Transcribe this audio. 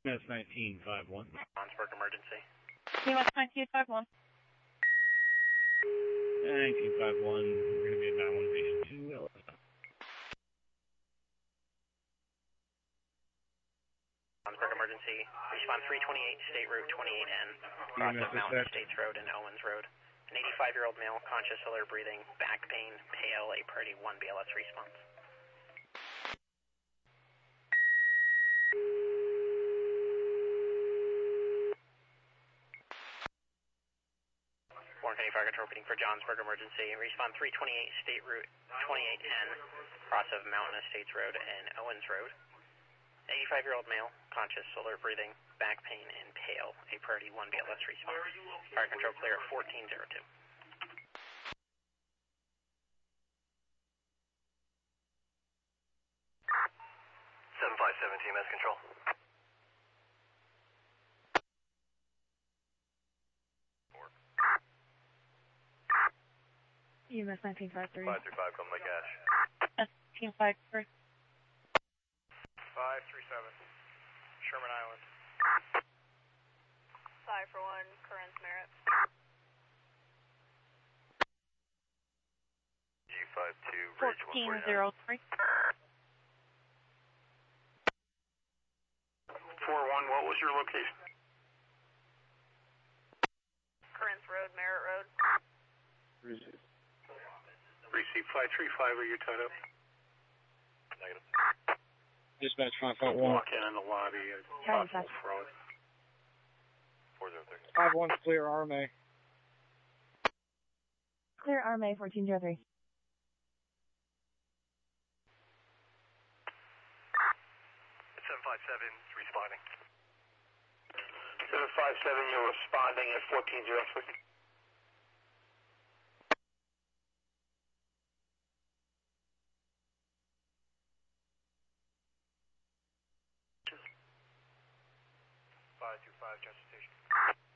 That's 1951. Johnsburg emergency. US 1951. 1951. We're going to be at 918 2 LS. Johnsburg emergency. Respond 328 State Route 28N. Cross of Mountain Estates Road and Owens Road. An 85-year-old male, conscious, alert, breathing, back pain, pale, a priority 1 BLS response. Warren County Fire Control repeating for Johnsburg emergency. Respond 328 State Route 28N. Cross of Mountain Estates Road and Owens Road. 85-year-old male, conscious, alert, breathing, back pain, and pale. A priority 1 BLS response. Fire control clear at 1402. 757 TMS control. EMS 1953. 535, come Lake Ash. Team 53. 537, Sherman Island. 5 for 1, Corinth Merritt. G52, Bridge 1403. 41, what was your location? Corinth Road, Merritt Road. Receive 535, are you tied up? Negative. Dispatch 551. Walk in the lobby. Tower Possible dispatch. fraud. 403. 51's clear, RMA. Clear RMA 1403. 757 is responding. 757, you're responding at 1403. Five 525, Justice Station.